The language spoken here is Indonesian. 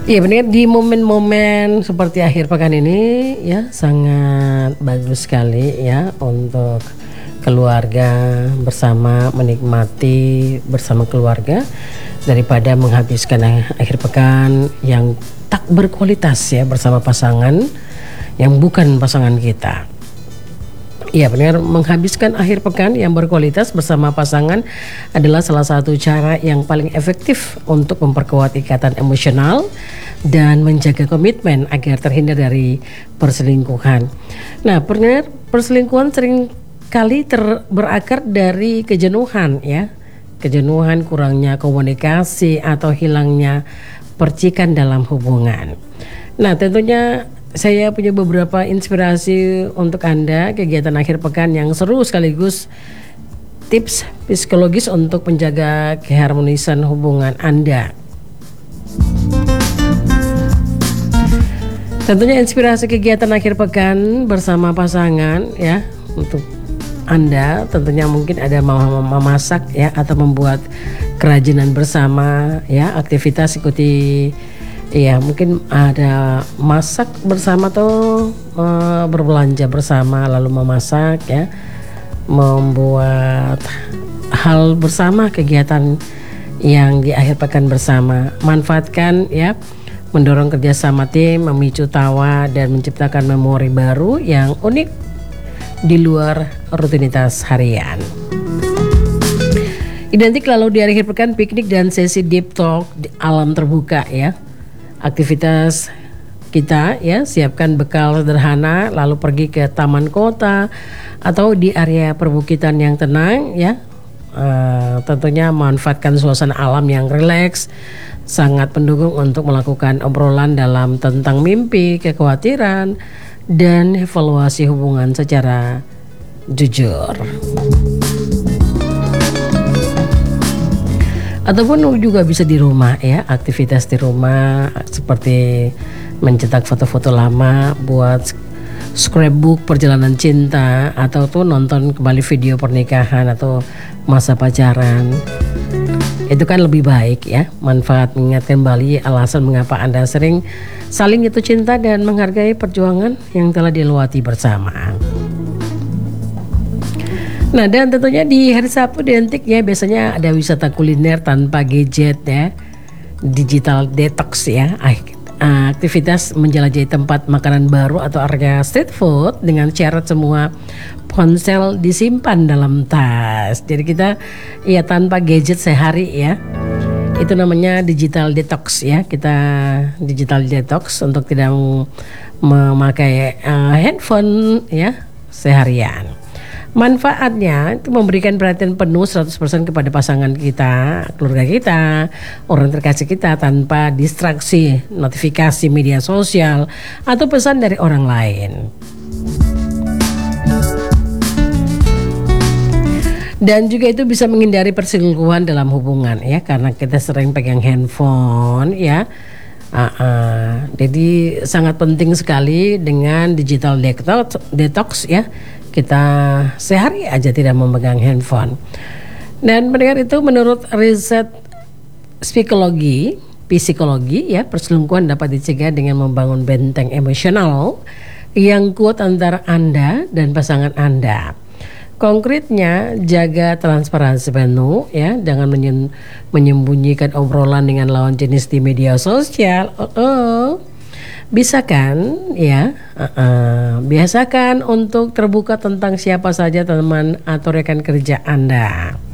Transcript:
Iya benar, di momen-momen seperti akhir pekan ini ya sangat bagus sekali ya untuk keluarga bersama, menikmati bersama keluarga daripada menghabiskan akhir pekan yang tak berkualitas ya bersama pasangan yang bukan pasangan kita. Iya benar, menghabiskan akhir pekan yang berkualitas bersama pasangan adalah salah satu cara yang paling efektif untuk memperkuat ikatan emosional dan menjaga komitmen agar terhindar dari perselingkuhan. Nah, benar, perselingkuhan sering kali berakar dari kejenuhan ya. Kejenuhan, kurangnya komunikasi atau hilangnya percikan dalam hubungan. Nah, tentunya saya punya beberapa inspirasi untuk Anda kegiatan akhir pekan yang seru sekaligus tips psikologis untuk menjaga keharmonisan hubungan Anda. Tentunya inspirasi kegiatan akhir pekan bersama pasangan ya untuk Anda tentunya mungkin ada memasak ya atau membuat kerajinan bersama ya, aktivitas ikuti. Iya, mungkin ada masak bersama atau berbelanja bersama lalu memasak ya, membuat hal bersama, kegiatan yang di akhir pekan bersama. Manfaatkan ya, mendorong kerjasama tim, memicu tawa dan menciptakan memori baru yang unik di luar rutinitas harian. Identik lalu di akhir pekan piknik dan sesi deep talk di alam terbuka ya. Aktivitas kita ya, siapkan bekal sederhana lalu pergi ke taman kota atau di area perbukitan yang tenang ya. Tentunya manfaatkan suasana alam yang rileks, sangat pendukung untuk melakukan obrolan dalam tentang mimpi, kekhawatiran dan evaluasi hubungan secara jujur. Ataupun juga bisa di rumah ya, aktivitas di rumah seperti mencetak foto-foto lama, buat scrapbook perjalanan cinta, atau tuh nonton kembali video pernikahan atau masa pacaran. Itu kan lebih baik ya, manfaat mengingat kembali alasan mengapa Anda sering saling jatuh cinta dan menghargai perjuangan yang telah dilewati bersama. Nah, dan tentunya di hari Sabtu identik ya, biasanya ada wisata kuliner tanpa gadget ya, digital detox ya, aktivitas menjelajahi tempat makanan baru atau area street food dengan syarat semua ponsel disimpan dalam tas. Jadi kita ya tanpa gadget sehari ya, itu namanya digital detox ya, kita digital detox untuk tidak memakai handphone ya seharian. Manfaatnya itu memberikan perhatian penuh 100% kepada pasangan kita, keluarga kita, orang terkasih kita tanpa distraksi, notifikasi media sosial atau pesan dari orang lain. Dan juga itu bisa menghindari perselingkuhan dalam hubungan ya, karena kita sering pegang handphone ya. Jadi sangat penting sekali dengan digital detox ya. Kita sehari aja tidak memegang handphone. Dan mendengar itu menurut riset psikologi ya, perselingkuhan dapat dicegah dengan membangun benteng emosional yang kuat antara Anda dan pasangan Anda. Konkretnya, jaga transparansi penuh ya, jangan menyembunyikan obrolan dengan lawan jenis di media sosial. Biasakan untuk terbuka tentang siapa saja teman atau rekan kerja Anda.